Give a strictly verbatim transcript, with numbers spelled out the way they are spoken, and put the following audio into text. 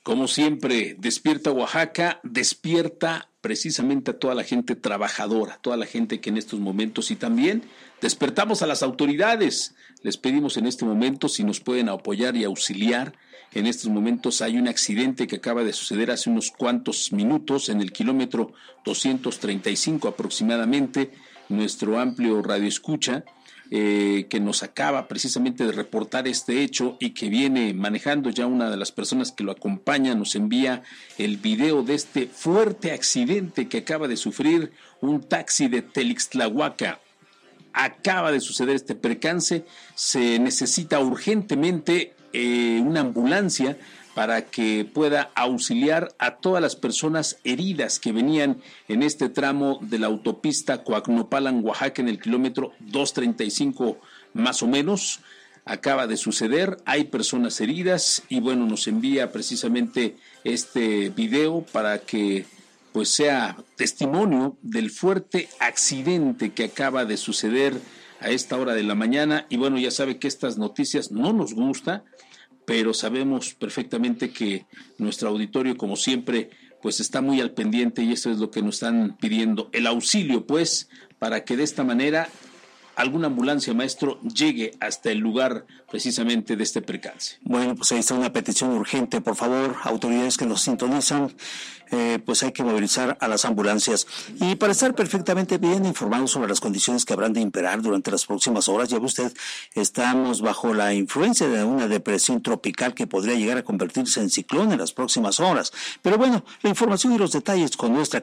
Como siempre, despierta Oaxaca, despierta precisamente a toda la gente trabajadora, toda la gente que en estos momentos, y también despertamos a las autoridades. Les pedimos en este momento si nos pueden apoyar y auxiliar. En estos momentos hay un accidente que acaba de suceder hace unos cuantos minutos en el kilómetro doscientos treinta y cinco aproximadamente. Nuestro amplio radioescucha Eh, que nos acaba precisamente de reportar este hecho y que viene manejando ya una de las personas que lo acompaña, nos envía el video de este fuerte accidente que acaba de sufrir un taxi de Telixtlahuaca. Acaba de suceder este percance, se necesita urgentemente eh, una ambulancia para que pueda auxiliar a todas las personas heridas que venían en este tramo de la autopista Coacnopalan, Oaxaca, en el kilómetro doscientos treinta y cinco más o menos. Acaba de suceder, hay personas heridas y bueno, nos envía precisamente este video para que pues sea testimonio del fuerte accidente que acaba de suceder a esta hora de la mañana. Y bueno, ya sabe que estas noticias no nos gusta, pero sabemos perfectamente que nuestro auditorio, como siempre, pues está muy al pendiente y eso es lo que nos están pidiendo, el auxilio, pues, para que de esta manera alguna ambulancia, maestro, llegue hasta el lugar precisamente de este percance. Bueno, pues ahí está una petición urgente, por favor, autoridades que nos sintonizan, eh, pues hay que movilizar a las ambulancias. Y para estar perfectamente bien informados sobre las condiciones que habrán de imperar durante las próximas horas, ya ve usted, estamos bajo la influencia de una depresión tropical que podría llegar a convertirse en ciclón en las próximas horas. Pero bueno, la información y los detalles con nuestra